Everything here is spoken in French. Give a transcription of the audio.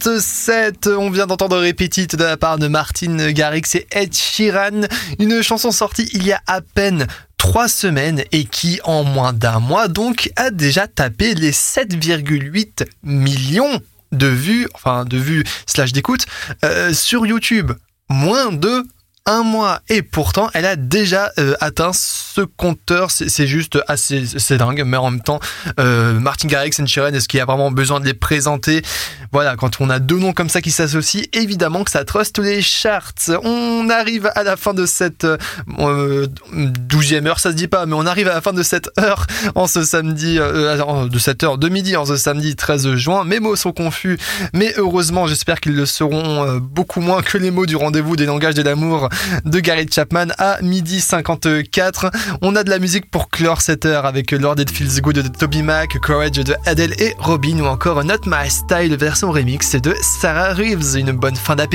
27, on vient d'entendre Répétite de la part de Martin Garrix et Ed Sheeran, une chanson sortie il y a à peine 3 semaines et qui en moins d'un mois donc a déjà tapé les 7,8 millions de vues / d'écoute sur YouTube. Moins de un mois et pourtant elle a déjà atteint ce compteur, c'est juste c'est dingue, mais en même temps Martin Garrix et Sheeran, est-ce qu'il y a vraiment besoin de les présenter? Voilà, quand on a deux noms comme ça qui s'associent, évidemment que ça truste les charts. On arrive à la fin de cette 12e heure, ça se dit pas, mais on arrive à la fin de cette heure en ce samedi de cette heure de midi en ce samedi 13 juin. Mes mots sont confus, mais heureusement j'espère qu'ils le seront beaucoup moins que les mots du rendez-vous des langages de l'amour de Gary Chapman à midi 54. On a de la musique pour clore cette heure avec Lord It Feels Good de Toby Mac, Courage de Adele et Robin ou encore Not My Style version remix de Sarah Reeves. Une bonne fin d'appétit.